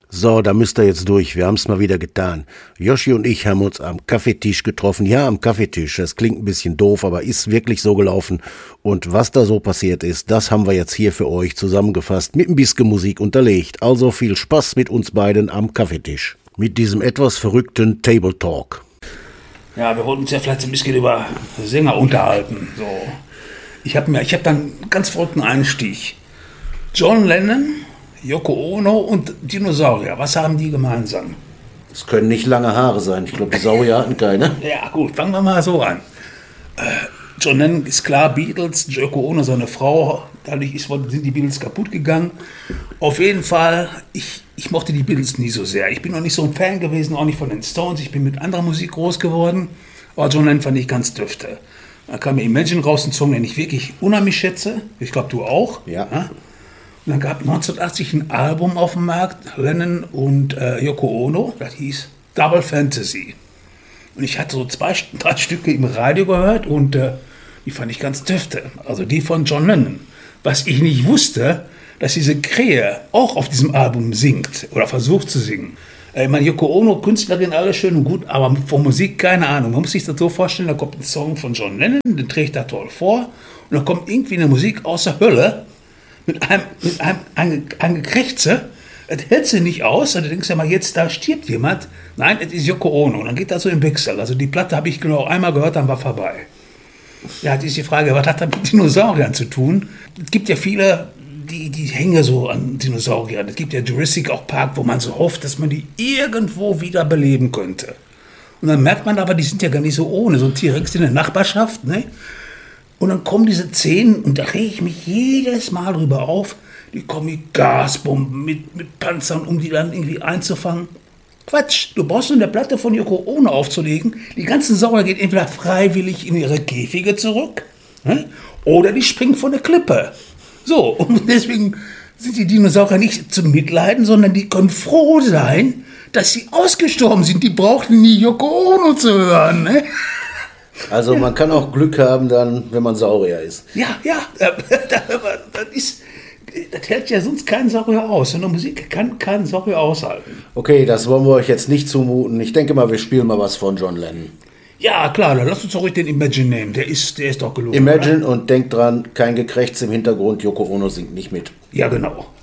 So, da müsst ihr jetzt durch. Wir haben es mal wieder getan. Joschi und ich haben uns am Kaffeetisch getroffen. Ja, am Kaffeetisch. Das klingt ein bisschen doof, aber ist wirklich so gelaufen. Und was da so passiert ist, das haben wir jetzt hier für euch zusammengefasst, mit ein bisschen Musik unterlegt. Also viel Spaß mit uns beiden am Kaffeetisch. Mit diesem etwas verrückten Table Talk. Ja, wir wollten uns ja vielleicht ein bisschen über Sänger unterhalten. So. Ich hab dann einen ganz verrückten Einstieg. John Lennon, Yoko Ono und Dinosaurier. Was haben die gemeinsam? Es können nicht lange Haare sein. Ich glaube, die Saurier hatten keine. Ja gut, fangen wir mal so an. John Lennon ist klar, Beatles, Yoko Ono, seine Frau. Dadurch sind die Beatles kaputt gegangen. Auf jeden Fall, ich mochte die Beatles nie so sehr. Ich bin noch nicht so ein Fan gewesen, auch nicht von den Stones. Ich bin mit anderer Musik groß geworden. Aber John Lennon fand ich ganz dufte. Da kam mir Imagine raus, ein Song, den ich wirklich unheimlich schätze. Ich glaube, du auch. Ja. Und dann gab 1980 ein Album auf dem Markt, Lennon und Yoko Ono, das hieß Double Fantasy. Und ich hatte so 3 Stücke im Radio gehört und die fand ich ganz dufte. Also die von John Lennon. Was ich nicht wusste, dass diese Krähe auch auf diesem Album singt oder versucht zu singen. Ich meine, Yoko Ono, Künstlerin, alles schön und gut, aber von Musik keine Ahnung. Man muss sich das so vorstellen, da kommt ein Song von John Lennon, den trägt er toll vor und dann kommt irgendwie eine Musik aus der Hölle, mit einem Gekrächze, das hält sie nicht aus, und du denkst ja mal, jetzt da stirbt jemand. Nein, es ist Yoko Ono. Und dann geht das so im Wechsel. Also die Platte habe ich genau einmal gehört, dann war vorbei. Ja, jetzt ist die Frage, was hat das mit Dinosauriern zu tun? Es gibt ja viele, die hängen so an Dinosauriern. Es gibt ja Jurassic Park, wo man so hofft, dass man die irgendwo wieder beleben könnte. Und dann merkt man aber, die sind ja gar nicht so ohne. So ein T-Rex in der Nachbarschaft, ne? Und dann kommen diese Szenen, und da rege ich mich jedes Mal drüber auf, die kommen mit Gasbomben, mit Panzern, um die dann irgendwie einzufangen. Quatsch, du brauchst nur eine Platte von Yoko Ono aufzulegen. Die ganzen Saurier gehen entweder freiwillig in ihre Käfige zurück, ne? Oder die springen von der Klippe. So, und deswegen sind die Dinosaurier nicht zum Mitleiden, sondern die können froh sein, dass sie ausgestorben sind. Die brauchten nie Yoko Ono zu hören, ne? Also man kann auch Glück haben dann, wenn man Saurier ist. Ja, das hält ja sonst kein Saurier aus. So eine Musik kann kein Saurier aushalten. Okay, das wollen wir euch jetzt nicht zumuten. Ich denke mal, wir spielen mal was von John Lennon. Ja, klar, dann lass uns doch ruhig den Imagine nehmen. Der ist doch gelungen. Imagine, oder? und denkt dran, kein Gekrächz im Hintergrund, Yoko Ono singt nicht mit. Ja, genau.